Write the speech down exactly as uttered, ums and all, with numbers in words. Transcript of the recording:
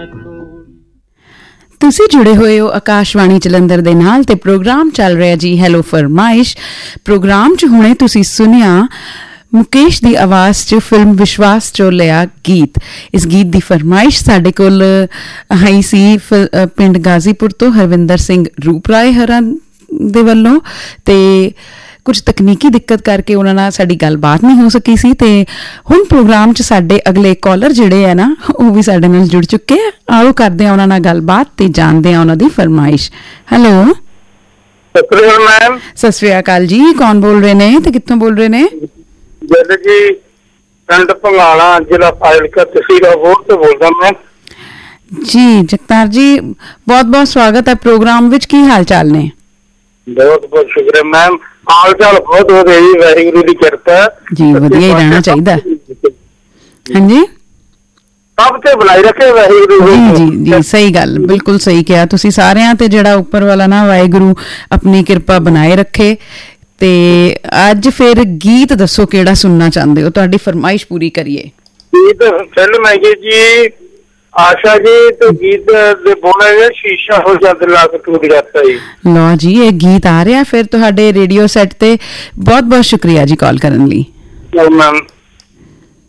ਤੁਸੀਂ ਜੁੜੇ ਹੋਏ ਹੋ ਆਕਾਸ਼ਵਾਣੀ ਜਲੰਧਰ ਦੇ ਨਾਲ ਤੇ ਪ੍ਰੋਗਰਾਮ ਚੱਲ ਰਿਹਾ ਜੀ ਹੈਲੋ ਫਰਮਾਇਸ਼। ਪ੍ਰੋਗਰਾਮ 'ਚ ਹੁਣੇ ਤੁਸੀਂ ਸੁਣਿਆ ਮੁਕੇਸ਼ ਦੀ ਆਵਾਜ਼ 'ਚ ਫਿਲਮ ਵਿਸ਼ਵਾਸ 'ਚੋਂ ਲਿਆ ਗੀਤ। ਇਸ ਗੀਤ ਦੀ ਫਰਮਾਇਸ਼ ਸਾਡੇ ਕੋਲ ਆਈ ਸੀ ਪਿੰਡ ਗਾਜ਼ੀਪੁਰ ਤੋਂ ਹਰਵਿੰਦਰ ਸਿੰਘ ਰੂਪਰਾਏ ਹਰਾਂ ਦੇ ਵੱਲੋਂ, ਤੇ ਕੁਝ ਤਕਨੀਕੀ ਦਿੱਕਤ ਕਰਕੇ ਉਹਨਾਂ ਨਾਲ ਸਾਡੀ ਗੱਲਬਾਤ ਨਹੀਂ ਹੋ ਸਕੀ ਸੀ। ਤੇ ਹੁਣ ਪ੍ਰੋਗਰਾਮ 'ਚ ਸਾਡੇ ਅਗਲੇ ਕਾਲਰ ਜਿਹੜੇ ਆ ਨਾ ਉਹ ਵੀ ਸਾਡੇ ਨਾਲ ਜੁੜ ਚੁੱਕੇ ਆ। ਆਓ ਕਰਦੇ ਆ ਉਹਨਾਂ ਨਾਲ ਗੱਲਬਾਤ ਤੇ ਜਾਣਦੇ ਆ ਉਹਨਾਂ ਦੀ ਫਰਮਾਇਸ਼। ਹੈਲੋ, ਮੈਮ ਸਤਿ ਸ੍ਰੀ ਅਕਾਲ ਜੀ। ਕੌਣ ਬੋਲ ਰਹੇ ਨੇ ਤੇ ਕਿੱਥੋਂ ਬੋਲ ਰਹੇ ਨੇ? ਜਦ ਜੀ ਪਿੰਡ ਭੰਗਾਲਾ, ਜ਼ਿਲ੍ਹਾ ਫਾਜ਼ਿਲਕਾ, ਤਹਿਸੀਲ ਅਬੋਹਰ ਤੋਂ ਬੋਲਦਾ ਮੈਂ ਜੀ। ਜਗਤਾਰ ਜੀ ਬਹੁਤ ਬਹੁਤ ਸਵਾਗਤ ਹੈ ਪ੍ਰੋਗਰਾਮ ਵਿੱਚ। ਕੀ ਹਾਲ ਚਾਲ ਨੇ? ਬਹੁਤ ਬਹੁਤ ਸ਼ੁਕਰ ਹੈ ਮੈਮ, ਹਾਲ ਚਾਲ ਬਹੁਤ ਵਧੀਆ ਜੀ, ਵਾਹਿਗੁਰੂ ਦੀ ਕਿਰਪਾ ਜੀ। ਵਧੀਆ ਹੀ ਰਹਿਣਾ ਚਾਹੀਦਾ। ਹਾਂਜੀ, ਸਭ ਤੇ ਬਣਾਈ ਰੱਖੇ ਵਾਹਿਗੁਰੂ ਜੀ ਜੀ ਜੀ ਸਹੀ ਗੱਲ, ਬਿਲਕੁਲ ਸਹੀ ਕਿਹਾ ਤੁਸੀਂ। ਸਾਰਿਆਂ ਤੇ ਜਿਹੜਾ ਉੱਪਰ ਵਾਲਾ ਨਾ ਵਾਹਿਗੁਰੂ ਆਪਣੀ ਕਿਰਪਾ ਬਣਾਏ ਰੱਖੇ। ਤੇ ਅੱਜ ਫਿਰ ਗੀਤ ਦੱਸੋ ਕਿਹੜਾ ਸੁਣਨਾ ਚਾਹੁੰਦੇ ਹੋ, ਤੁਹਾਡੀ ਫਰਮਾਇਸ਼ ਪੂਰੀ ਕਰੀਏ। ਗੀਤ ਫਿਲਮ ਹੈਗੀ ਜੀ ਆਸ਼ਾ ਜੀ, ਤੇ ਗੀਤ ਦੇ ਬੋਲੇ ਸ਼ੀਸ਼ਾ ਹੋ ਜਾ ਦਿਲਾਂ ਤੋਂ ਟੂਟ ਜਾਤਾ ਜੀ। ਲਓ ਜੀ, ਇਹ ਗੀਤ ਆ ਰਿਹਾ ਫਿਰ ਤੁਹਾਡੇ ਰੇਡੀਓ ਸੈੱਟ ਤੇ। ਬਹੁਤ ਬਹੁਤ ਸ਼ੁਕਰੀਆ ਜੀ ਕਾਲ ਕਰਨ ਲਈ। ਮੈਮ।